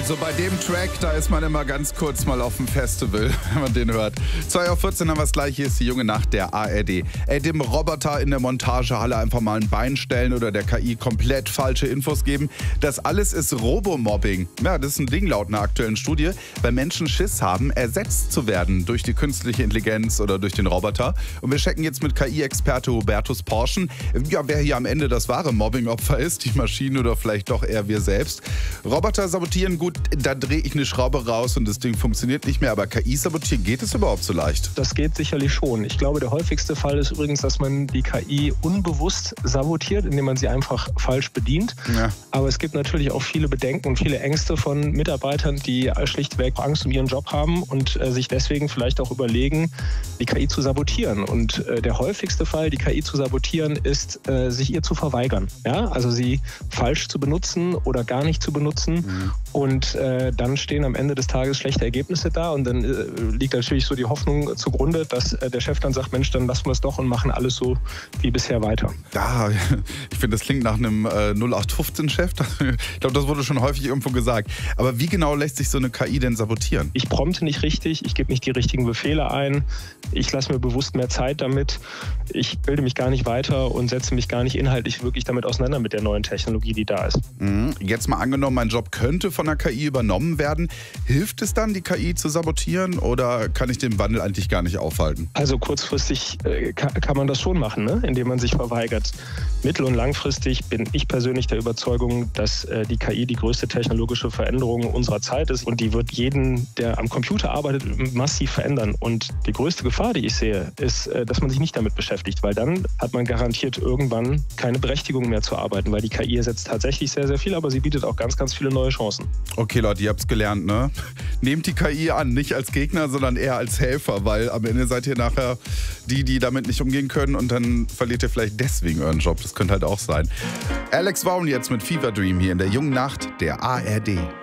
Also bei dem Track, da ist man immer ganz kurz mal auf dem Festival, wenn man den hört. 2:14 Uhr haben wir es gleich, hier ist die junge Nacht der ARD. Dem Roboter in der Montagehalle einfach mal ein Bein stellen oder der KI komplett falsche Infos geben. Das alles ist Robomobbing. Ja, das ist ein Ding laut einer aktuellen Studie, weil Menschen Schiss haben, ersetzt zu werden durch die künstliche Intelligenz oder durch den Roboter. Und wir checken jetzt mit KI-Experte Hubertus Porschen, ja, wer hier am Ende das wahre Mobbing-Opfer ist, die Maschine oder vielleicht doch eher wir selbst. Roboter sabotieren, gut, da drehe ich eine Schraube raus und das Ding funktioniert nicht mehr. Aber KI sabotieren, geht es überhaupt so leicht? Das geht sicherlich schon. Ich glaube, der häufigste Fall ist übrigens, dass man die KI unbewusst sabotiert, indem man sie einfach falsch bedient. Ja. Aber es gibt natürlich auch viele Bedenken und viele Ängste von Mitarbeitern, die schlichtweg Angst um ihren Job haben und sich deswegen vielleicht auch überlegen, die KI zu sabotieren. Und der häufigste Fall, die KI zu sabotieren, ist, sich ihr zu verweigern. Ja? Also sie falsch zu benutzen oder gar nicht zu benutzen. Mhm. Und dann stehen am Ende des Tages schlechte Ergebnisse da und dann liegt natürlich so die Hoffnung zugrunde, dass der Chef dann sagt, Mensch, dann lassen wir es doch und machen alles so wie bisher weiter. Ja, ich finde, das klingt nach einem 0815-Chef. Ich glaube, das wurde schon häufig irgendwo gesagt. Aber wie genau lässt sich so eine KI denn sabotieren? Ich prompte nicht richtig, ich gebe nicht die richtigen Befehle ein, ich lasse mir bewusst mehr Zeit damit, ich bilde mich gar nicht weiter und setze mich gar nicht inhaltlich wirklich damit auseinander mit der neuen Technologie, die da ist. Jetzt mal angenommen, mein Job könnte von der KI übernommen werden. Hilft es dann, die KI zu sabotieren oder kann ich den Wandel eigentlich gar nicht aufhalten? Also kurzfristig kann man das schon machen, ne? Indem man sich verweigert. Mittel- und langfristig bin ich persönlich der Überzeugung, dass die KI die größte technologische Veränderung unserer Zeit ist und die wird jeden, der am Computer arbeitet, massiv verändern. Und die größte Gefahr, die ich sehe, ist, dass man sich nicht damit beschäftigt, weil dann hat man garantiert irgendwann keine Berechtigung mehr zu arbeiten, weil die KI ersetzt tatsächlich sehr, sehr viel, aber sie bietet auch ganz, ganz viele neue Chancen. Okay, Leute, ihr habt's gelernt, ne? Nehmt die KI an, nicht als Gegner, sondern eher als Helfer, weil am Ende seid ihr nachher die damit nicht umgehen können und dann verliert ihr vielleicht deswegen euren Job. Das könnte halt auch sein. Alex Vaughn jetzt mit Fever Dream hier in der jungen Nacht der ARD.